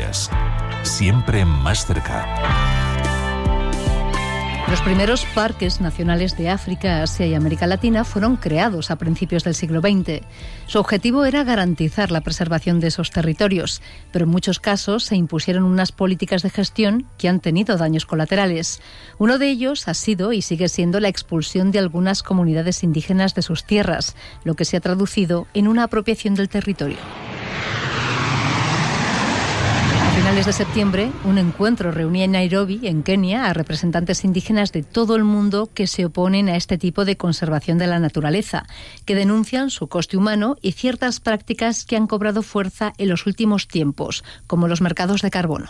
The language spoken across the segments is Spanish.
Noticias. Siempre más cerca. Los primeros parques nacionales de África, Asia y América Latina fueron creados a principios del siglo XX. Su objetivo era garantizar la preservación de esos territorios, pero en muchos casos se impusieron unas políticas de gestión que han tenido daños colaterales. Uno de ellos ha sido y sigue siendo la expulsión de algunas comunidades indígenas de sus tierras, lo que se ha traducido en una apropiación del territorio. A finales de septiembre, un encuentro reunía en Nairobi, en Kenia, a representantes indígenas de todo el mundo que se oponen a este tipo de conservación de la naturaleza, que denuncian su coste humano y ciertas prácticas que han cobrado fuerza en los últimos tiempos, como los mercados de carbono.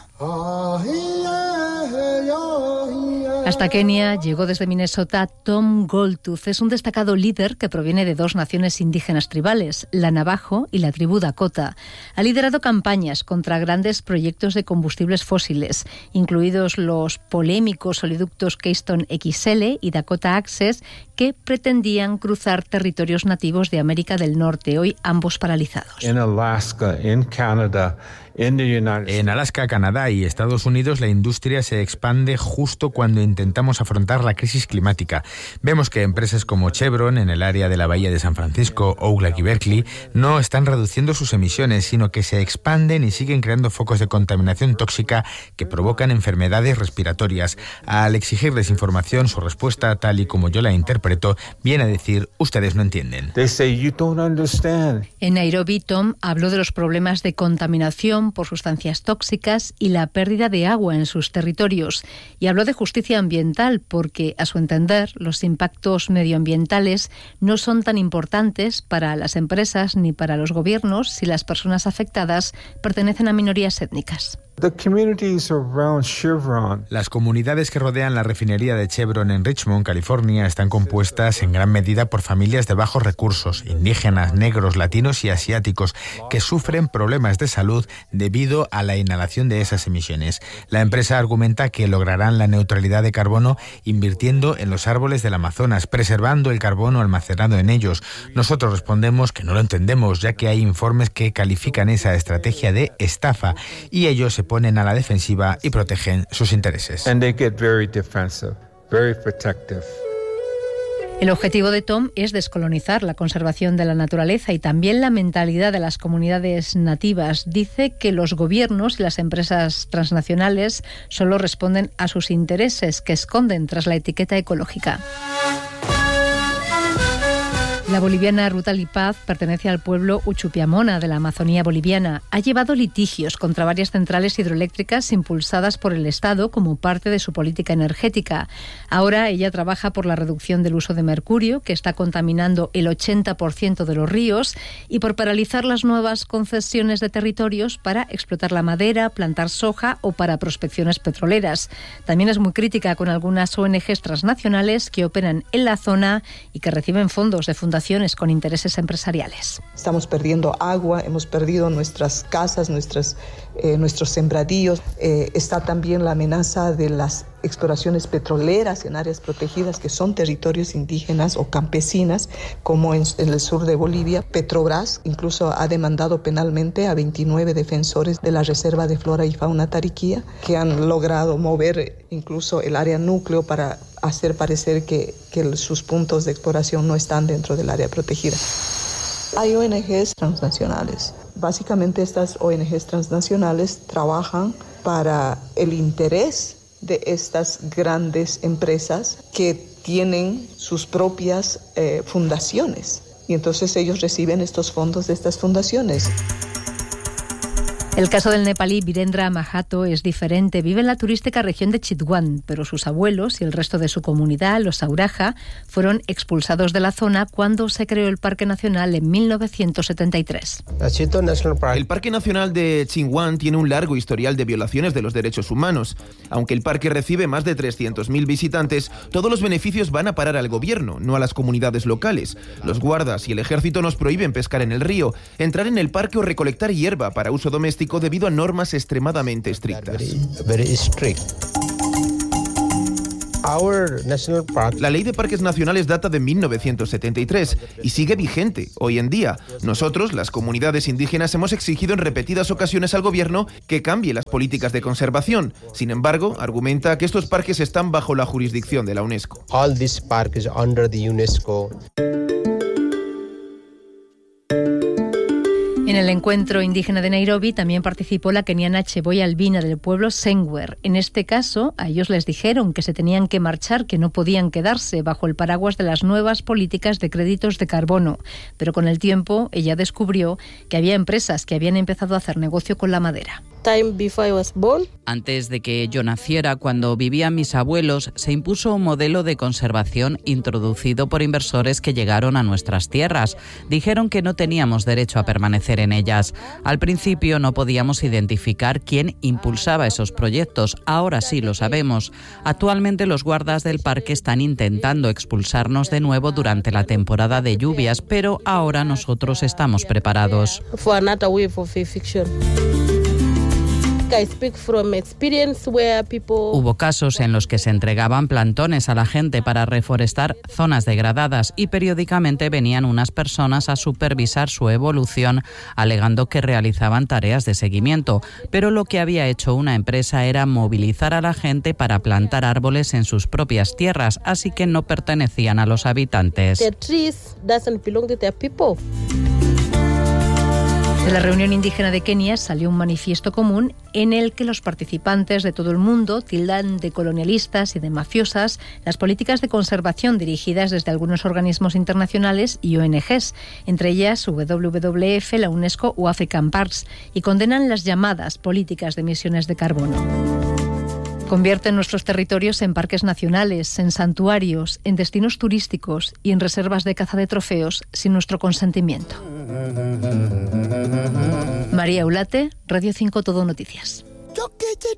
Hasta Kenia llegó desde Minnesota Tom Goldtooth. Es un destacado líder que proviene de dos naciones indígenas tribales, la Navajo y la tribu Dakota. Ha liderado campañas contra grandes proyectos de combustibles fósiles, incluidos los polémicos oleoductos Keystone XL y Dakota Access, que pretendían cruzar territorios nativos de América del Norte, hoy ambos paralizados. En Alaska, Canadá y Estados Unidos, la industria se expande justo cuando intentamos afrontar la crisis climática. Vemos que empresas como Chevron, en el área de la Bahía de San Francisco, Oakland y Berkeley, no están reduciendo sus emisiones, sino que se expanden y siguen creando focos de contaminación tóxica que provocan enfermedades respiratorias. Al exigirles información, su respuesta, tal y como yo la interpreto, viene a decir: ustedes no entienden. En Nairobi, Tom habló de los problemas de contaminación por sustancias tóxicas y la pérdida de agua en sus territorios. Y habló de justicia ambiental porque, a su entender, los impactos medioambientales no son tan importantes para las empresas ni para los gobiernos si las personas afectadas pertenecen a minorías étnicas. Las comunidades que rodean la refinería de Chevron en Richmond, California, están compuestas en gran medida por familias de bajos recursos, indígenas, negros, latinos y asiáticos, que sufren problemas de salud debido a la inhalación de esas emisiones. La empresa argumenta que lograrán la neutralidad de carbono invirtiendo en los árboles del Amazonas, preservando el carbono almacenado en ellos. Nosotros respondemos que no lo entendemos, ya que hay informes que califican esa estrategia de estafa, y ellos se ponen a la defensiva y protegen sus intereses. El objetivo de Tom es descolonizar la conservación de la naturaleza y también la mentalidad de las comunidades nativas. Dice que los gobiernos y las empresas transnacionales solo responden a sus intereses, que esconden tras la etiqueta ecológica. La boliviana Ruta Lipaz pertenece al pueblo Uchupiamona de la Amazonía boliviana. Ha llevado litigios contra varias centrales hidroeléctricas impulsadas por el Estado como parte de su política energética. Ahora ella trabaja por la reducción del uso de mercurio, que está contaminando el 80% de los ríos, y por paralizar las nuevas concesiones de territorios para explotar la madera, plantar soja o para prospecciones petroleras. También es muy crítica con algunas ONGs transnacionales que operan en la zona y que reciben fondos de fundaciones con intereses empresariales. Estamos perdiendo agua, hemos perdido nuestras casas, nuestros sembradíos. Está también la amenaza de las exploraciones petroleras en áreas protegidas que son territorios indígenas o campesinas, como en el sur de Bolivia. Petrobras incluso ha demandado penalmente a 29 defensores de la Reserva de Flora y Fauna Tariquía, que han logrado mover incluso el área núcleo para hacer parecer que sus puntos de exploración no están dentro del área protegida. Hay ONGs transnacionales. Básicamente estas ONGs transnacionales trabajan para el interés de estas grandes empresas que tienen sus propias fundaciones. Y entonces ellos reciben estos fondos de estas fundaciones. El caso del nepalí Virendra Mahato es diferente. Vive en la turística región de Chitwan, pero sus abuelos y el resto de su comunidad, los Sauraja, fueron expulsados de la zona cuando se creó el Parque Nacional en 1973. El Parque Nacional de Chitwan tiene un largo historial de violaciones de los derechos humanos. Aunque el parque recibe más de 300.000 visitantes, todos los beneficios van a parar al gobierno, no a las comunidades locales. Los guardas y el ejército nos prohíben pescar en el río, entrar en el parque o recolectar hierba para uso doméstico debido a normas extremadamente estrictas. La ley de parques nacionales data de 1973 y sigue vigente hoy en día. Nosotros, las comunidades indígenas, hemos exigido en repetidas ocasiones al gobierno que cambie las políticas de conservación. Sin embargo, argumenta que estos parques están bajo la jurisdicción de la UNESCO. All these parks are under the UNESCO. En el encuentro indígena de Nairobi también participó la keniana Cheboy Albina del pueblo Sengwer. En este caso, a ellos les dijeron que se tenían que marchar, que no podían quedarse bajo el paraguas de las nuevas políticas de créditos de carbono. Pero con el tiempo, ella descubrió que había empresas que habían empezado a hacer negocio con la madera. Antes de que yo naciera, cuando vivían mis abuelos, se impuso un modelo de conservación introducido por inversores que llegaron a nuestras tierras. Dijeron que no teníamos derecho a permanecer en ellas. Al principio no podíamos identificar quién impulsaba esos proyectos. Ahora sí lo sabemos. Actualmente los guardas del parque están intentando expulsarnos de nuevo durante la temporada de lluvias, pero ahora nosotros estamos preparados. Hubo casos en los que se entregaban plantones a la gente para reforestar zonas degradadas y periódicamente venían unas personas a supervisar su evolución, alegando que realizaban tareas de seguimiento. Pero lo que había hecho una empresa era movilizar a la gente para plantar árboles en sus propias tierras, así que no pertenecían a los habitantes. De la reunión indígena de Kenia salió un manifiesto común en el que los participantes de todo el mundo tildan de colonialistas y de mafiosas las políticas de conservación dirigidas desde algunos organismos internacionales y ONGs, entre ellas WWF, la UNESCO o African Parks, y condenan las llamadas políticas de emisiones de carbono. Convierten nuestros territorios en parques nacionales, en santuarios, en destinos turísticos y en reservas de caza de trofeos sin nuestro consentimiento. María Ulate, Radio 5 Todo Noticias.